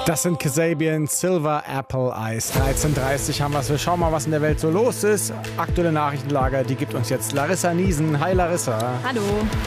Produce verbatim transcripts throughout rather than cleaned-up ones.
Das sind Kasabian Silver Apple Ice. dreizehn Uhr dreißig haben wir es. Wir schauen mal, was in der Welt so los ist. Aktuelle Nachrichtenlage, die gibt uns jetzt Larissa Niesen. Hi Larissa. Hallo.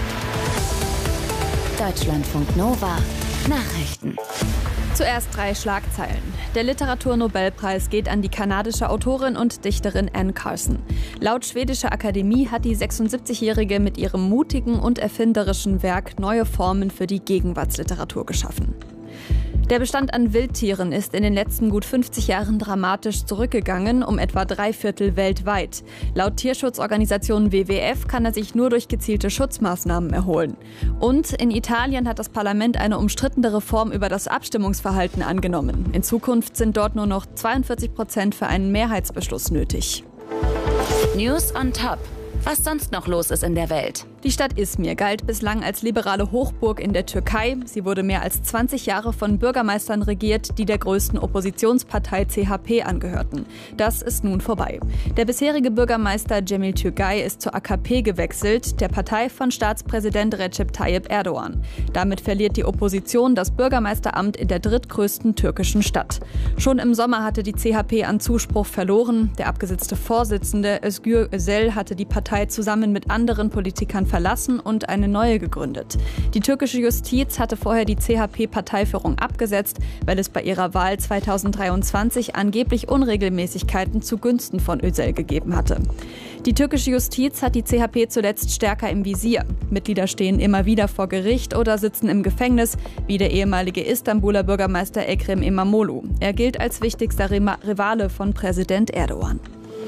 Deutschlandfunk Nova. Nachrichten. Zuerst drei Schlagzeilen. Der Literaturnobelpreis geht an die kanadische Autorin und Dichterin Anne Carson. Laut schwedischer Akademie hat die sechsundsiebzigjährige mit ihrem mutigen und erfinderischen Werk neue Formen für die Gegenwartsliteratur geschaffen. Der Bestand an Wildtieren ist in den letzten gut fünfzig Jahren dramatisch zurückgegangen, um etwa drei Viertel weltweit. Laut Tierschutzorganisation W W F kann er sich nur durch gezielte Schutzmaßnahmen erholen. Und in Italien hat das Parlament eine umstrittene Reform über das Abstimmungsverhalten angenommen. In Zukunft sind dort nur noch zweiundvierzig Prozent für einen Mehrheitsbeschluss nötig. News on Top. Was sonst noch los ist in der Welt. Die Stadt Izmir galt bislang als liberale Hochburg in der Türkei. Sie wurde mehr als zwanzig Jahre von Bürgermeistern regiert, die der größten Oppositionspartei C H P angehörten. Das ist nun vorbei. Der bisherige Bürgermeister Cemil Türgay ist zur A K P gewechselt, der Partei von Staatspräsident Recep Tayyip Erdogan. Damit verliert die Opposition das Bürgermeisteramt in der drittgrößten türkischen Stadt. Schon im Sommer hatte die C H P an Zuspruch verloren. Der abgesetzte Vorsitzende Özgür Özel hatte die Partei zusammen mit anderen Politikern verlassen und eine neue gegründet. Die türkische Justiz hatte vorher die C H P-Parteiführung abgesetzt, weil es bei ihrer Wahl zweitausenddreiundzwanzig angeblich Unregelmäßigkeiten zugunsten von Özel gegeben hatte. Die türkische Justiz hat die C H P zuletzt stärker im Visier. Mitglieder stehen immer wieder vor Gericht oder sitzen im Gefängnis, wie der ehemalige Istanbuler Bürgermeister Ekrem İmamoğlu. Er gilt als wichtigster Rivale von Präsident Erdogan.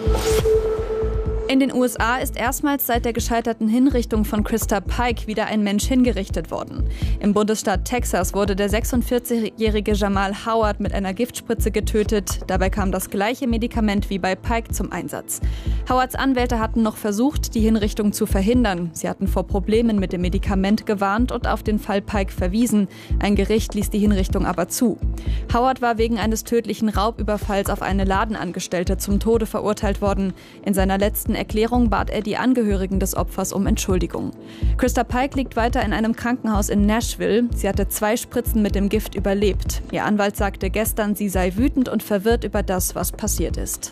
In den U S A ist erstmals seit der gescheiterten Hinrichtung von Krista Pike wieder ein Mensch hingerichtet worden. Im Bundesstaat Texas wurde der sechsundvierzigjährige Jamal Howard mit einer Giftspritze getötet. Dabei kam das gleiche Medikament wie bei Pike zum Einsatz. Howards Anwälte hatten noch versucht, die Hinrichtung zu verhindern. Sie hatten vor Problemen mit dem Medikament gewarnt und auf den Fall Pike verwiesen. Ein Gericht ließ die Hinrichtung aber zu. Howard war wegen eines tödlichen Raubüberfalls auf eine Ladenangestellte zum Tode verurteilt worden. In seiner letzten Erklärung bat er die Angehörigen des Opfers um Entschuldigung. Krista Pike liegt weiter in einem Krankenhaus in Nashville. Sie hatte zwei Spritzen mit dem Gift überlebt. Ihr Anwalt sagte gestern, sie sei wütend und verwirrt über das, was passiert ist.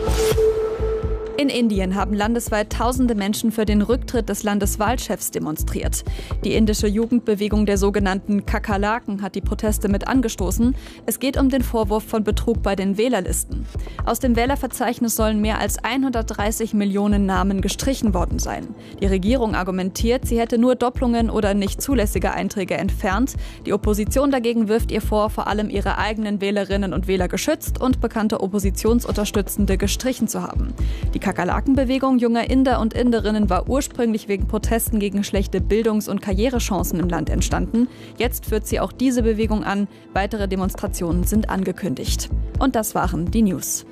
In Indien haben landesweit tausende Menschen für den Rücktritt des Landeswahlchefs demonstriert. Die indische Jugendbewegung der sogenannten Kakerlaken hat die Proteste mit angestoßen. Es geht um den Vorwurf von Betrug bei den Wählerlisten. Aus dem Wählerverzeichnis sollen mehr als hundertdreißig Millionen Namen gestrichen worden sein. Die Regierung argumentiert, sie hätte nur Doppelungen oder nicht zulässige Einträge entfernt. Die Opposition dagegen wirft ihr vor, vor allem ihre eigenen Wählerinnen und Wähler geschützt und bekannte Oppositionsunterstützende gestrichen zu haben. Die Kakerlakenbewegung junger Inder und Inderinnen war ursprünglich wegen Protesten gegen schlechte Bildungs- und Karrierechancen im Land entstanden. Jetzt führt sie auch diese Bewegung an. Weitere Demonstrationen sind angekündigt. Und das waren die News.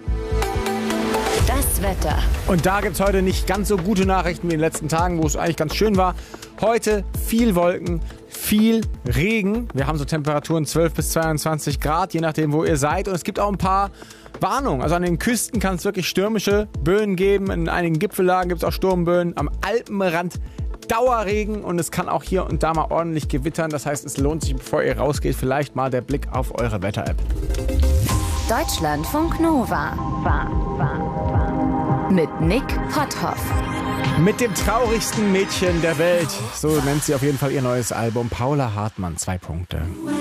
Das Wetter. Und da gibt es heute nicht ganz so gute Nachrichten wie in den letzten Tagen, wo es eigentlich ganz schön war. Heute viel Wolken, viel Regen. Wir haben so Temperaturen zwölf bis zweiundzwanzig Grad, je nachdem, wo ihr seid. Und es gibt auch ein paar Warnungen. Also an den Küsten kann es wirklich stürmische Böen geben. In einigen Gipfellagen gibt es auch Sturmböen. Am Alpenrand Dauerregen und es kann auch hier und da mal ordentlich gewittern. Das heißt, es lohnt sich, bevor ihr rausgeht, vielleicht mal der Blick auf eure Wetter-App. Deutschlandfunk Nova. War, war, war. Mit Nick Potthoff. Mit dem traurigsten Mädchen der Welt. So nennt sie auf jeden Fall ihr neues Album. Paula Hartmann, zwei Punkte.